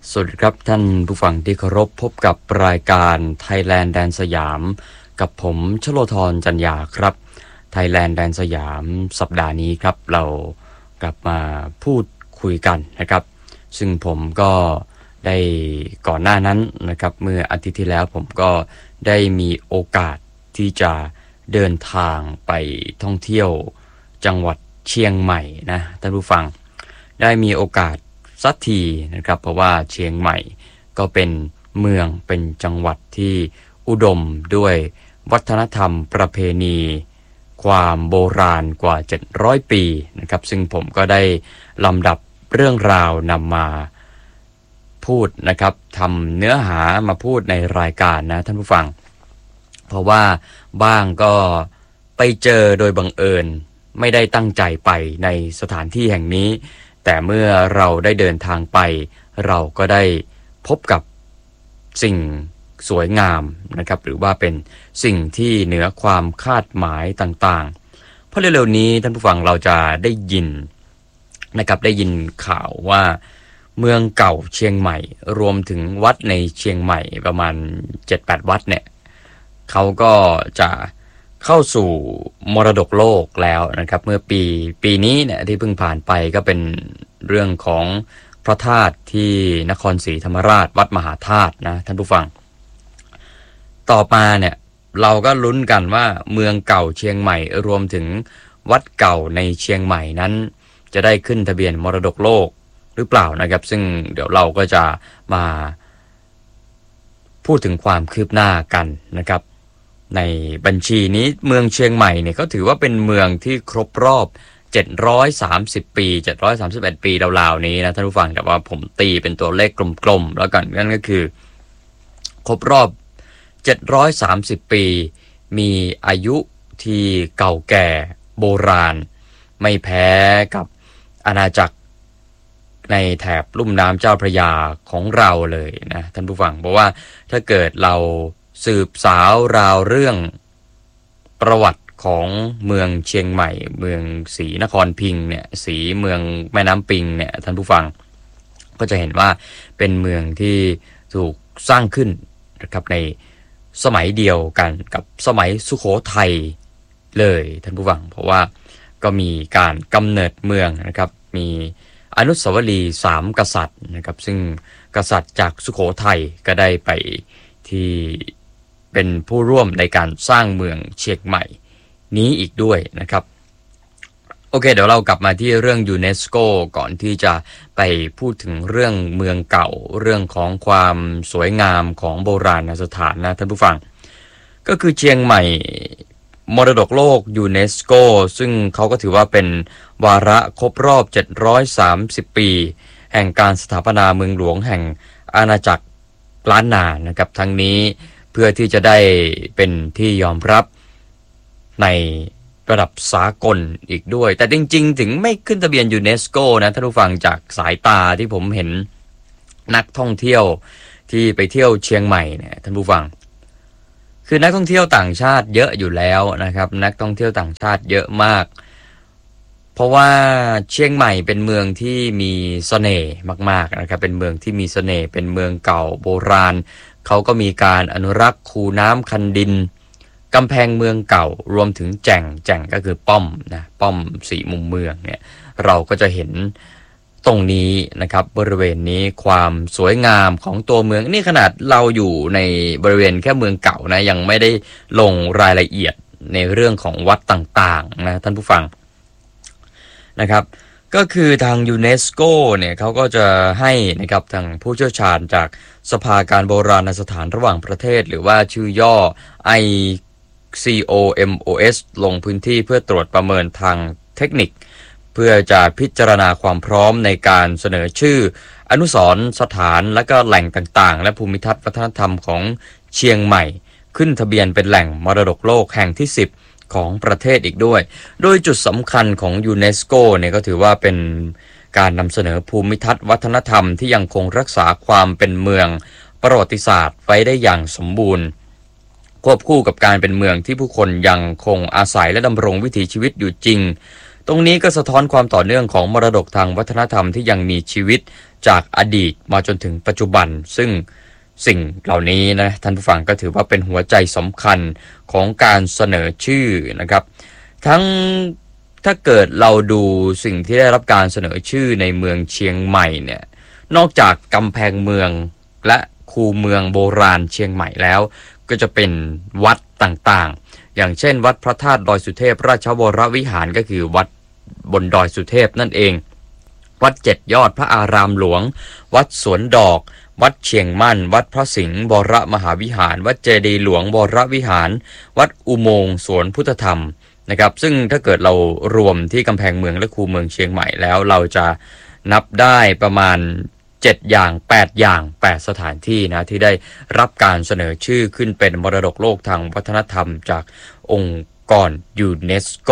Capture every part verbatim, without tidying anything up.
สวัสดีครับท่านผู้ฟังที่เคารพพบกับรายการไทยแลนด์แดนสยามกับผมชโลธรจันยาครับไทยแลนด์แดนสยามสัปดาห์นี้ครับเรากลับมาพูดคุยกันนะครับซึ่งผมก็ได้ก่อนหน้านั้นนะครับเมื่ออาทิตย์ที่แล้วผมก็ได้มีโอกาสที่จะเดินทางไปท่องเที่ยวจังหวัดเชียงใหม่นะท่านผู้ฟังได้มีโอกาสสักทีนะครับเพราะว่าเชียงใหม่ก็เป็นเมืองเป็นจังหวัดที่อุดมด้วยวัฒนธรรมประเพณีความโบราณกว่าเจ็ดร้อยปีนะครับซึ่งผมก็ได้ลำดับเรื่องราวนำมาพูดนะครับทำเนื้อหามาพูดในรายการนะท่านผู้ฟังเพราะว่าบ้างก็ไปเจอโดยบังเอิญไม่ได้ตั้งใจไปในสถานที่แห่งนี้แต่เมื่อเราได้เดินทางไปเราก็ได้พบกับสิ่งสวยงามนะครับหรือว่าเป็นสิ่งที่เหนือความคาดหมายต่างๆเพราะเร็วๆนี้ท่านผู้ฟังเราจะได้ยินนะครับได้ยินข่าวว่าเมืองเก่าเชียงใหม่รวมถึงวัดในเชียงใหม่ประมาณ เจ็ดแปด วัดเนี่ยเขาก็จะเข้าสู่มรดกโลกแล้วนะครับเมื่อปีปีนี้เนี่ยที่เพิ่งผ่านไปก็เป็นเรื่องของพระธาตุที่นครศรีธรรมราชวัดมหาธาตุนะท่านผู้ฟังต่อมาเนี่ยเราก็ลุ้นกันว่าเมืองเก่าเชียงใหม่รวมถึงวัดเก่าในเชียงใหม่นั้นจะได้ขึ้นทะเบียนมรดกโลกหรือเปล่านะครับซึ่งเดี๋ยวเราก็จะมาพูดถึงความคืบหน้ากันนะครับในบัญชีนี้เมืองเชียงใหม่เนี่ยก็ถือว่าเป็นเมืองที่ครบรอบเจ็ดร้อยสามสิบปีเจ็ดร้อยสามสิบเอ็ดปีราวๆนี้นะท่านผู้ฟังแต่ว่าผมตีเป็นตัวเลขกลมๆแล้วกันนั่นก็คือครบรอบเจ็ดร้อยสามสิบปีมีอายุที่เก่าแก่โบราณไม่แพ้กับอาณาจักรในแถบลุ่มน้ำเจ้าพระยาของเราเลยนะท่านผู้ฟังเพราะว่าถ้าเกิดเราสืบสาวราวเรื่องประวัติของเมืองเชียงใหม่เมืองศรีนครพิงค์เนี่ยศรีเมืองแม่น้ำปิงเนี่ยท่านผู้ฟังก็จะเห็นว่าเป็นเมืองที่ถูกสร้างขึ้นนะครับในสมัยเดียวกันกับสมัยสุโขทัยเลยท่านผู้ฟังเพราะว่าก็มีการกำเนิดเมืองนะครับมีอนุสาวรีย์สามกษัตริย์นะครับซึ่งกษัตริย์จากสุโขทัยก็ได้ไปที่เป็นผู้ร่วมในการสร้างเมืองเชียงใหม่นี้อีกด้วยนะครับโอเคเดี๋ยวเรากลับมาที่เรื่องยูเนสโกก่อนที่จะไปพูดถึงเรื่องเมืองเก่าเรื่องของความสวยงามของโบราณสถานนะท่านผู้ฟังก็คือเชียงใหม่มรดกโลกยูเนสโกซึ่งเขาก็ถือว่าเป็นวาระครบรอบเจ็ดร้อยสามสิบปีแห่งการสถาปนาเมืองหลวงแห่งอาณาจักรล้านนานะครับทั้งนี้เพื่อที่จะได้เป็นที่ยอมรับในระดับสากลอีกด้วยแต่จริงๆถึงไม่ขึ้นทะเบียนยูเนสโกนะท่านผู้ฟังจากสายตาที่ผมเห็นนักท่องเที่ยวที่ไปเที่ยวเชียงใหม่เนี่ยท่านผู้ฟังคือนักท่องเที่ยวต่างชาติเยอะอยู่แล้วนะครับนักท่องเที่ยวต่างชาติเยอะมากเพราะว่าเชียงใหม่เป็นเมืองที่มีเสน่ห์มากๆนะครับเป็นเมืองที่มีเสน่ห์เป็นเมืองเก่าโบราณเขาก็มีการอนุรักษ์คูน้ำคันดินกำแพงเมืองเก่ารวมถึงแจ่งแจ่งก็คือป้อมนะป้อมสี่มุมเมืองเนี่ยเราก็จะเห็นตรงนี้นะครับบริเวณนี้ความสวยงามของตัวเมืองนี่ขนาดเราอยู่ในบริเวณแค่เมืองเก่านะยังไม่ได้ลงรายละเอียดในเรื่องของวัดต่างๆนะท่านผู้ฟังนะครับก็คือทางยูเนสโกเนี่ยเขาก็จะให้นะครับทางผู้เชี่ยวชาญจากสภาการโบราณสถานระหว่างประเทศหรือว่าชื่อย่อ ไอ ซี โอ เอ็ม โอ เอส ลงพื้นที่เพื่อตรวจประเมินทางเทคนิคเพื่อจะพิจารณาความพร้อมในการเสนอชื่ออนุสรณ์สถานและก็แหล่งต่างๆและภูมิทัศน์วัฒนธรรมของเชียงใหม่ขึ้นทะเบียนเป็นแหล่งมรดกโลกแห่งที่สิบของประเทศอีกด้วยโดยจุดสำคัญของยูเนสโกเนี่ยก็ถือว่าเป็นการนำเสนอภูมิทัศน์วัฒนธรรมที่ยังคงรักษาความเป็นเมืองประวัติศาสตร์ไว้ได้อย่างสมบูรณ์ควบคู่กับการเป็นเมืองที่ผู้คนยังคงอาศัยและดำรงวิถีชีวิตอยู่จริงตรงนี้ก็สะท้อนความต่อเนื่องของมรดกทางวัฒนธรรมที่ยังมีชีวิตจากอดีตมาจนถึงปัจจุบันซึ่งสิ่งเหล่านี้นะท่านผู้ฟังก็ถือว่าเป็นหัวใจสำคัญของการเสนอชื่อนะครับทั้งถ้าเกิดเราดูสิ่งที่ได้รับการเสนอชื่อในเมืองเชียงใหม่เนี่ยนอกจากกำแพงเมืองและคูเมืองโบราณเชียงใหม่แล้วก็จะเป็นวัดต่างๆอย่างเช่นวัดพระธาตุดอยสุเทพราชวรวิหารก็คือวัดบนดอยสุเทพนั่นเองวัดเจ็ดยอดพระอารามหลวงวัดสวนดอกวัดเชียงมั่นวัดพระสิงห์วรมหาวิหารวัดเจดีย์หลวงวรวิหารวัดอุโมงค์สวนพุทธธรรมนะครับซึ่งถ้าเกิดเรารวมที่กำแพงเมืองและคูเมืองเชียงใหม่แล้วเราจะนับได้ประมาณเจ็ดอย่างแปดอย่างแปดสถานที่นะที่ได้รับการเสนอชื่อขึ้นเป็นมรดกโลกทางวัฒนธรรมจากองค์กรยูเนสโก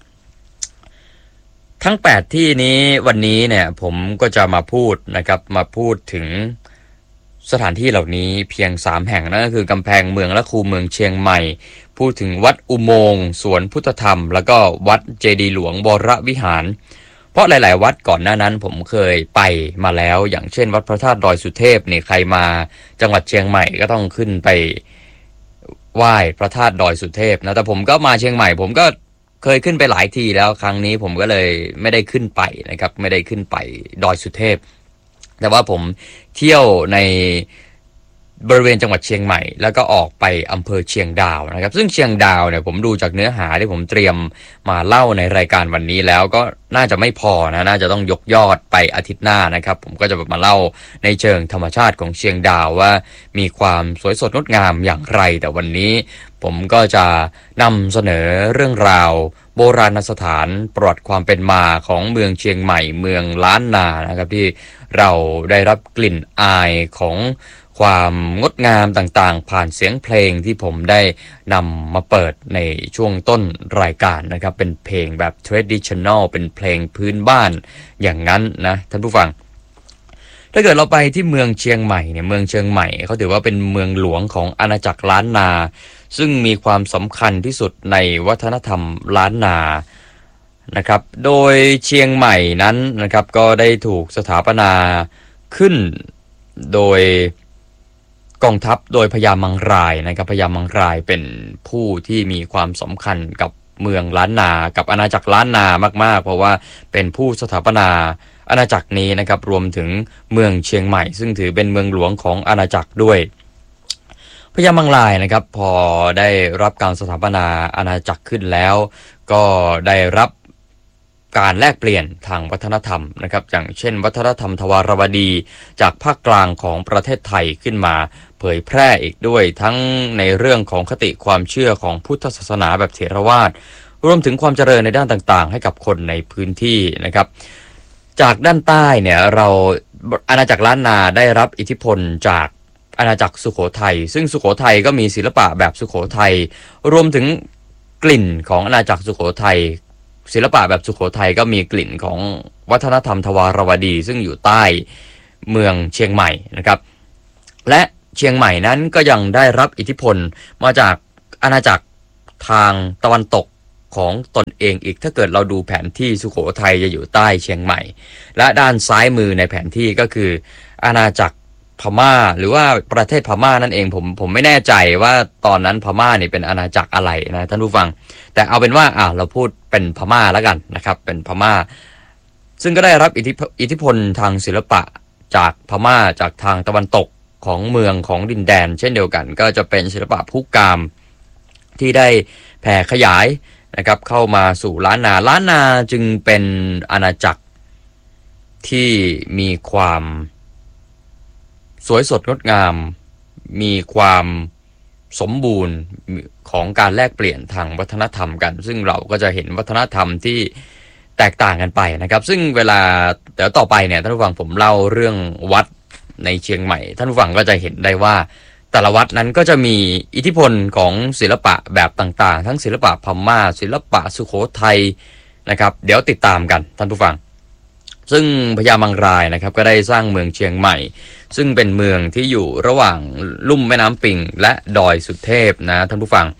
ทั้งแปดที่นี้วันนี้เนี่ยผมก็จะมาพูดนะครับมาพูดถึงสถานที่เหล่านี้เพียงสามแห่งนั่นก็คือกำแพงเมืองและคูเมืองเชียงใหม่พูดถึงวัดอุโมงค์สวนพุทธธรรมแล้วก็วัดเจดีย์หลวงวรวิหารเพราะหลายๆวัดก่อนหน้านั้นผมเคยไปมาแล้วอย่างเช่นวัดพระธาตุดอยสุเทพนี่ใครมาจังหวัดเชียงใหม่ก็ต้องขึ้นไปไหว้พระธาตุดอยสุเทพนะแต่ผมก็มาเชียงใหม่ผมก็เคยขึ้นไปหลายทีแล้วครั้งนี้ผมก็เลยไม่ได้ขึ้นไปนะครับไม่ได้ขึ้นไปดอยสุเทพแต่ว่าผมเที่ยวในบริเวณจังหวัดเชียงใหม่แล้วก็ออกไปอำเภอเชียงดาวนะครับซึ่งเชียงดาวเนี่ยผมดูจากเนื้อหาที่ผมเตรียมมาเล่าในรายการวันนี้แล้วก็น่าจะไม่พอนะน่าจะต้องยกยอดไปอาทิตย์หน้านะครับผมก็จะมาเล่าในเชิงธรรมชาติของเชียงดาวว่ามีความสวยสดงดงามอย่างไรแต่วันนี้ผมก็จะนำเสนอเรื่องราวโบราณสถานประวัติความเป็นมาของเมืองเชียงใหม่เมืองล้านนานะครับที่เราได้รับกลิ่นอายของความงดงามต่างๆผ่านเสียงเพลงที่ผมได้นำมาเปิดในช่วงต้นรายการนะครับเป็นเพลงแบบ traditional เป็นเพลงพื้นบ้านอย่างนั้นนะท่านผู้ฟังถ้าเกิดเราไปที่เมืองเชียงใหม่เนี่ยเมืองเชียงใหม่เขาถือว่าเป็นเมืองหลวงของอาณาจักรล้านนาซึ่งมีความสำคัญที่สุดในวัฒนธรรมล้านนานะครับโดยเชียงใหม่นั้นนะครับก็ได้ถูกสถาปนาขึ้นโดยกองทัพโดยพญามังรายนะครับพญามังรายเป็นผู้ที่มีความสำคัญกับเมืองล้านนากับอาณาจักรล้านนามากๆเพราะว่าเป็นผู้สถาปนาอาณาจักรนี้นะครับรวมถึงเมืองเชียงใหม่ซึ่งถือเป็นเมืองหลวงของอาณาจักรด้วยพญามังรายนะครับพอได้รับการสถาปนาอาณาจักรขึ้นแล้วก็ได้รับการแลกเปลี่ยนทางวัฒนธรรมนะครับอย่างเช่นวัฒนธรรมทวารวดีจากภาคกลางของประเทศไทยขึ้นมาเผยแพร่อีกด้วยทั้งในเรื่องของคติความเชื่อของพุทธศาสนาแบบเถรวาทรวมถึงความเจริญในด้านต่างๆให้กับคนในพื้นที่นะครับจากด้านใต้เนี่ยเราอาณาจักรล้านนาได้รับอิทธิพลจากอาณาจักรสุโขทัยซึ่งสุโขทัยก็มีศิลปะแบบสุโขทัยรวมถึงกลิ่นของอาณาจักรสุโขทัยศิลปะแบบสุโขทัยก็มีกลิ่นของวัฒนธรรมทวารวดีซึ่งอยู่ใต้เมืองเชียงใหม่นะครับและเชียงใหม่นั้นก็ยังได้รับอิทธิพลมาจากอาณาจักรทางตะวันตกของตนเองอีกถ้าเกิดเราดูแผนที่สุโขทัยจะอยู่ใต้เชียงใหม่และด้านซ้ายมือในแผนที่ก็คืออาณาจักรพม่าหรือว่าประเทศพม่านั่นเองผมผมไม่แน่ใจว่าตอนนั้นพม่านี่เป็นอาณาจักรอะไรนะท่านผู้ฟังแต่เอาเป็นว่าอ่าเราพูดเป็นพม่าแล้วกันนะครับเป็นพม่าซึ่งก็ได้รับอิทธิอิทธิพลทางศิลปะจากพม่าจากทางตะวันตกของเมืองของดินแดนเช่นเดียวกันก็จะเป็นศิลปะพุกามที่ได้แผ่ขยายนะครับเข้ามาสู่ล้านนาล้านนาจึงเป็นอาณาจักรที่มีความสวยสดงดงามมีความสมบูรณ์ของการแลกเปลี่ยนทางวัฒนธรรมกันซึ่งเราก็จะเห็นวัฒนธรรมที่แตกต่างกันไปนะครับซึ่งเวลาเดี๋ยวต่อไปเนี่ยท่านผู้ฟังผมเล่าเรื่องวัดในเชียงใหม่ท่านผู้ฟังก็จะเห็นได้ว่าแต่ละวัดนั้นก็จะมีอิทธิพลของศิลปะแบบต่างๆทั้งศิลปะพม่าศิลปะสุโขทัยนะครับเดี๋ยวติดตามกันท่านผู้ฟังซึ่งพญามังรายนะครับก็ได้สร้างเมืองเชียงใหม่ซึ่งเป็นเมืองที่อยู่ระหว่างลุ่มแม่น้ำปิงและดอยสุเทพนะท่านผู้ฟัง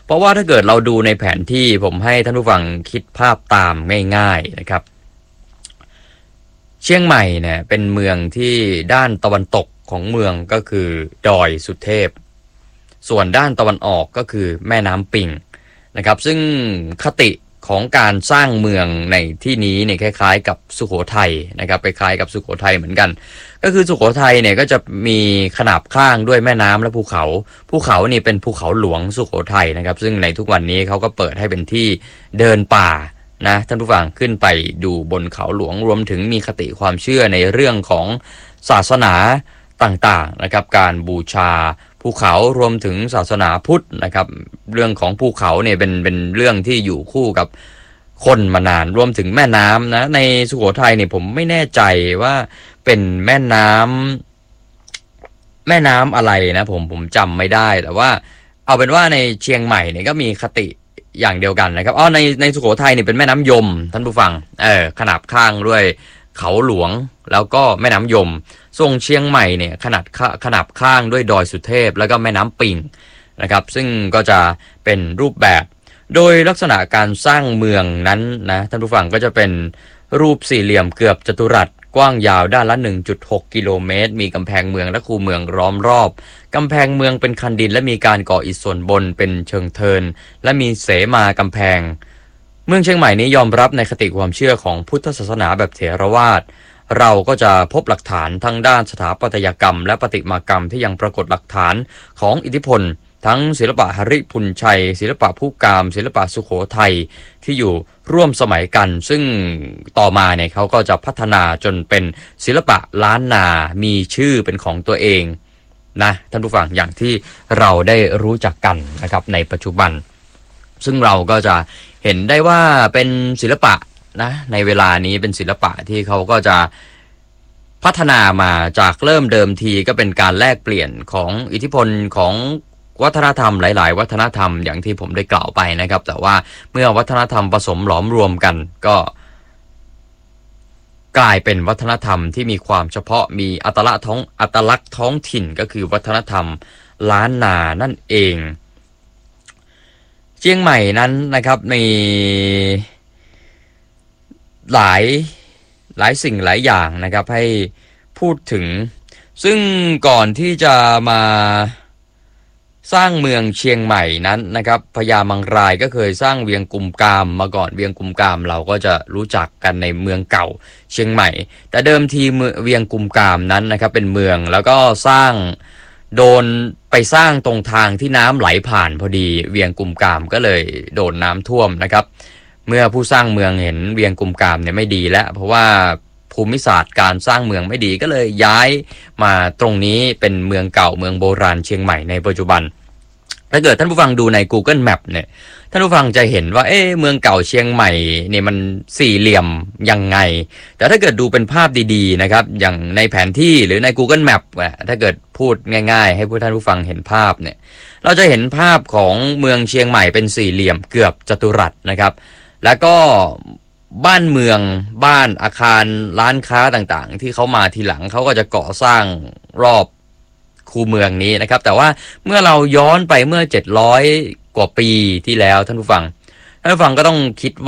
เพราะว่าถ้าเกิดเราดูในแผนที่ผมให้ท่านผู้ฟังคิดภาพตามง่ายๆนะครับเชียงใหม่เนี่ยเป็นเมืองที่ด้านตะวันตกของเมืองก็คือดอยสุเทพส่วนด้านตะวันออกก็คือแม่น้ำปิงนะครับซึ่งคติของการสร้างเมืองในที่นี้เนี่ยคล้ายๆกับสุโขทัยนะครับคล้ายๆกับสุโขทัยเหมือนกันก็คือสุโขทัยเนี่ยก็จะมีขนาบข้างด้วยแม่น้ำและภูเขาภูเขานี่เป็นภูเขาหลวงสุโขทัยนะครับซึ่งในทุกวันนี้เขาก็เปิดให้เป็นที่เดินป่านะท่านผู้ฟังขึ้นไปดูบนเขาหลวงรวมถึงมีคติความเชื่อในเรื่องของศาสนาต่างๆนะครับการบูชาภูเขารวมถึงศาสนาพุทธนะครับเรื่องของภูเขาเนี่ยเป็นเป็นเรื่องที่อยู่คู่กับคนมานานรวมถึงแม่น้ำนะในสุโขทัยเนี่ยผมไม่แน่ใจว่าเป็นแม่น้ำแม่น้ำอะไรนะผมผมจำไม่ได้แต่ว่าเอาเป็นว่าในเชียงใหม่เนี่ยก็มีคติอย่างเดียวกันนะครับอ๋อในในสุโขทัยเนี่ยเป็นแม่น้ำยมท่านผู้ฟังเออขนาบข้างด้วยเขาหลวงแล้วก็แม่น้ำยมส่งเชียงใหม่เนี่ยขนาดขนาบข้างด้วยดอยสุเทพแล้วก็แม่น้ำปิงนะครับซึ่งก็จะเป็นรูปแบบโดยลักษณะการสร้างเมืองนั้นนะท่านผู้ฟังก็จะเป็นรูปสี่เหลี่ยมเกือบจัตุรัสกว้างยาวด้านละ หนึ่งจุดหก กิโลเมตรมีกำแพงเมืองและคูเมืองล้อมรอบกำแพงเมืองเป็นคันดินและมีการก่ออิฐส่วนบนเป็นเชิงเทินและมีเสมากำแพงเมืองเชียงใหม่นี้ยอมรับในคติความเชื่อของพุทธศาสนาแบบเถรวาทเราก็จะพบหลักฐานทั้งด้านสถาปัตยกรรมและประติมากรรมที่ยังปรากฏหลักฐานของอิทธิพลทั้งศิลปะหริพุนชัยศิลปะภูกามศิลปะสุโขทัยที่อยู่ร่วมสมัยกันซึ่งต่อมาเนี่ยเขาก็จะพัฒนาจนเป็นศิลปะล้านนามีชื่อเป็นของตัวเองนะท่านผู้ฟังอย่างที่เราได้รู้จักกันนะครับในปัจจุบันซึ่งเราก็จะเห็นได้ว่าเป็นศิลปะนะในเวลานี้เป็นศิลปะที่เขาก็จะพัฒนามาจากเริ่มเดิมทีก็เป็นการแลกเปลี่ยนของอิทธิพลของวัฒนธรรมหลายๆวัฒนธรรมอย่างที่ผมได้กล่าวไปนะครับแต่ว่าเมื่อวัฒนธรรมผสมหลอมรวมกันก็กลายเป็นวัฒนธรรมที่มีความเฉพาะมีอัตลักษณ์ท้องอัตลักษณ์ท้องถิ่นก็คือวัฒนธรรมล้านนานั่นเองเชียงใหม่นั้นนะครับมีหลายหลายสิ่งหลายอย่างนะครับให้พูดถึงซึ่งก่อนที่จะมาสร้างเมืองเชียงใหม่นั้นนะครับพญามังรายก็เคยสร้างเวียงกุมกามมาก่อนเวียงกุมกามเราก็จะรู้จักกันในเมืองเก่าเชียงใหม่แต่เดิมทีเวียงกุมกามนั้นนะครับเป็นเมืองแล้วก็สร้างโดนไปสร้างตรงทางที่น้ำไหลผ่านพอดีเวียงกุมกามก็เลยโดนน้ำท่วมนะครับเมื่อผู้สร้างเมืองเห็นเวียงกุมกามเนี่ยไม่ดีแล้วเพราะว่าภูมิศาสตร์การสร้างเมืองไม่ดีก็เลยย้ายมาตรงนี้เป็นเมืองเก่าเมืองโบราณเชียงใหม่ในปัจจุบันถ้าเกิดท่านผู้ฟังดูใน Google Map เนี่ยท่านผู้ฟังจะเห็นว่าเอ๊ะเมืองเก่าเชียงใหม่เนี่ยมันสี่เหลี่ยมยังไงแต่ถ้าเกิดดูเป็นภาพดีๆนะครับอย่างในแผนที่หรือใน Google Map ถ้าเกิดพูดง่ายๆให้ผู้ท่านผู้ฟังเห็นภาพเนี่ยเราจะเห็นภาพของเมืองเชียงใหม่เป็นสี่เหลี่ยมเกือบจัตุรัสนะครับแล้วก็บ้านเมืองบ้านอาคารร้านค้าต่างๆที่เขามาทีหลังเขาก็จะก่อสร้างรอบคูเมืองนี้นะครับแต่ว่าเมื่อเราย้อนไปเมื่อเจ็ดร้อยกว่าปีที่แล้วท่านผู้ฟังท่านผู้ฟังก็ต้องคิด